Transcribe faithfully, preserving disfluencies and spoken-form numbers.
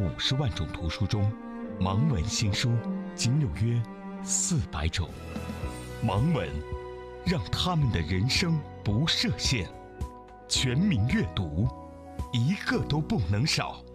五十万种图书中，盲文新书仅有约四百种。盲文让他们的人生不设限，全民阅读，一个都不能少。